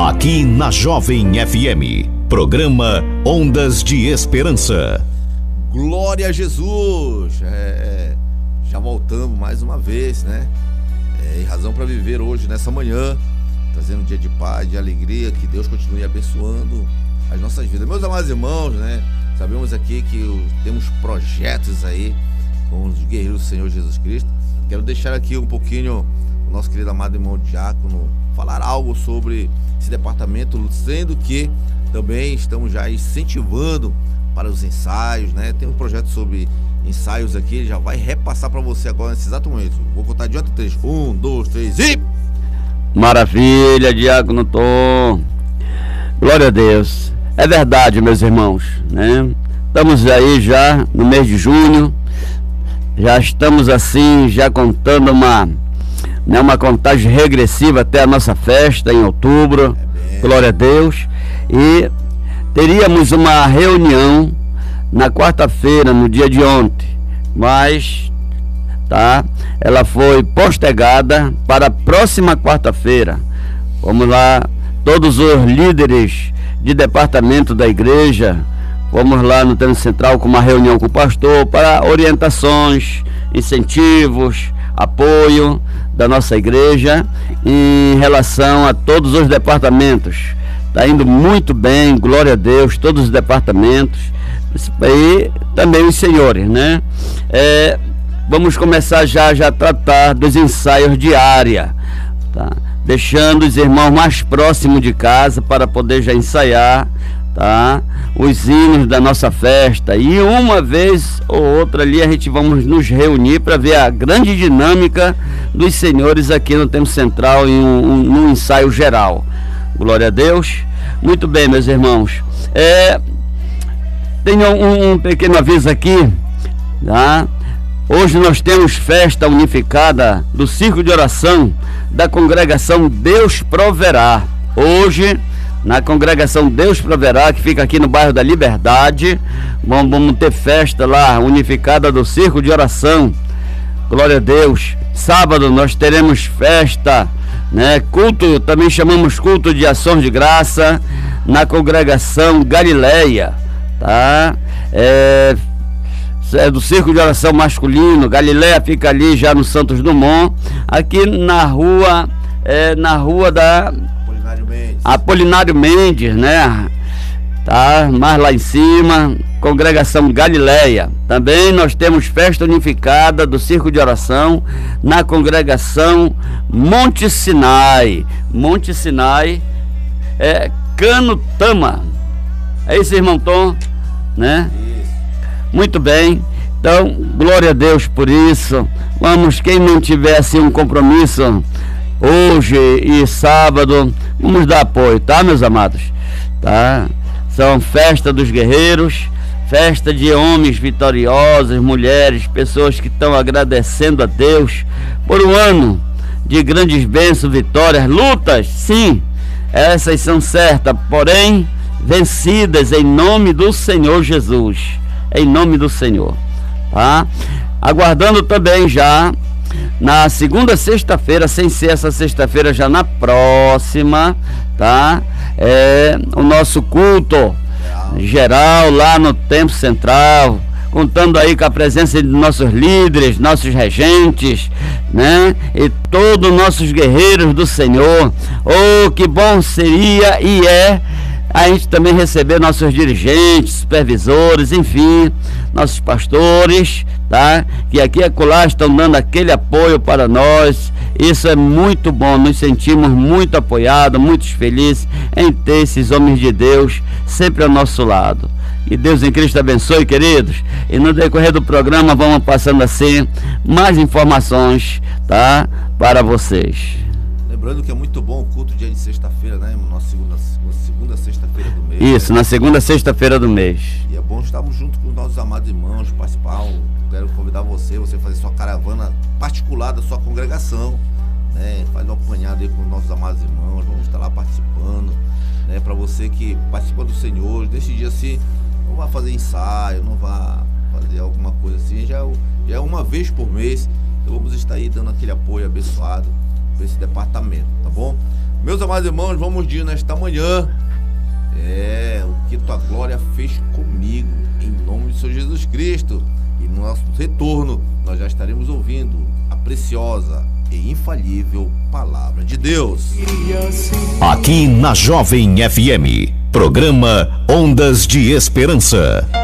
Aqui na Jovem FM, programa Ondas de Esperança. Glória a Jesus! Já voltamos mais uma vez, né? E razão para viver hoje, nessa manhã, trazendo um dia de paz, de alegria, que Deus continue abençoando as nossas vidas. Meus amados irmãos, né? Sabemos aqui que temos projetos aí com os guerreiros do Senhor Jesus Cristo. Quero deixar aqui um pouquinho o nosso querido amado irmão Diácono falar algo sobre esse departamento, sendo que também estamos já incentivando para os ensaios, né? Tem um projeto sobre ensaios aqui, ele já vai repassar para você agora nesse exato momento. Vou contar de 1 a 3. 1, 2, 3 e... Maravilha, Diácono Tom. Glória a Deus. É verdade, meus irmãos, né? Estamos aí já no mês de junho, já estamos assim, já contando uma contagem regressiva até a nossa festa em outubro. Glória a Deus. E teríamos uma reunião na quarta-feira, no dia de ontem, mas ela foi postergada para a próxima quarta-feira. Vamos lá, todos os líderes de departamento da igreja, vamos lá no Termo Central com uma reunião com o pastor para orientações, incentivos, apoio da nossa igreja em relação a todos os departamentos. Está indo muito bem, glória a Deus, todos os departamentos e também os senhores, né? Vamos começar já a tratar dos ensaios de área, tá? Deixando os irmãos mais próximos de casa para poder já ensaiar, tá? Os hinos da nossa festa, e uma vez ou outra ali a gente vamos nos reunir para ver a grande dinâmica dos senhores aqui no Templo Central num ensaio geral. Glória a Deus. Muito bem, meus irmãos. Tenho um pequeno aviso aqui, tá? Hoje nós temos festa unificada do Círculo de Oração da Congregação Deus Proverá. Hoje, na Congregação Deus Proverá, que fica aqui no bairro da Liberdade, vamos ter festa lá, unificada do Círculo de Oração. Glória a Deus. Sábado nós teremos festa, né? Culto, também chamamos culto de ações de graça, na Congregação Galileia, tá? É do Círculo de Oração Masculino. Galileia fica ali já no Santos Dumont, aqui na rua da Apolinário Mendes, né? Tá, mais lá em cima, Congregação Galileia. Também nós temos festa unificada do Círculo de Oração na Congregação Monte Sinai. Monte Sinai Canutama. É isso, irmão Tom, né? Muito bem, então, glória a Deus por isso. Vamos, quem não tiver assim um compromisso hoje e sábado, vamos dar apoio, tá, meus amados? Tá? São festa dos guerreiros, festa de homens vitoriosos, mulheres, pessoas que estão agradecendo a Deus por um ano de grandes bênçãos, vitórias, lutas, sim, essas são certas, porém vencidas em nome do Senhor Jesus. Em nome do Senhor, tá? Aguardando também já na segunda sexta-feira, sem ser essa sexta-feira, já na próxima, tá? O nosso culto geral lá no Templo Central, contando aí com a presença de nossos líderes, nossos regentes, né? E todos os nossos guerreiros do Senhor. Oh, que bom seria e a gente também receber nossos dirigentes, supervisores, enfim, nossos pastores, tá? Que aqui e acolá estão dando aquele apoio para nós. Isso é muito bom, nos sentimos muito apoiados, muito felizes em ter esses homens de Deus sempre ao nosso lado. Que Deus em Cristo abençoe, queridos. E no decorrer do programa vamos passando assim mais informações, tá? Para vocês. Lembrando que é muito bom o culto dia de sexta-feira, né? Nossa segunda sexta-feira do mês. Isso, né? Na segunda sexta-feira do mês. E é bom estarmos junto com os nossos amados irmãos, participar. Quero convidar você fazer sua caravana particular da sua congregação, né? Faz um apanhado aí com os nossos amados irmãos, vamos estar lá participando, né? Para você que participa do Senhor, nesse dia assim, não vá fazer ensaio, não vá fazer alguma coisa assim, já é uma vez por mês, então vamos estar aí dando aquele apoio abençoado para esse departamento, tá bom? Meus amados irmãos, vamos dizer nesta manhã, o que tua glória fez comigo, em nome de Senhor Jesus Cristo. E no nosso retorno, nós já estaremos ouvindo a preciosa e infalível Palavra de Deus. Aqui na Jovem FM, programa Ondas de Esperança.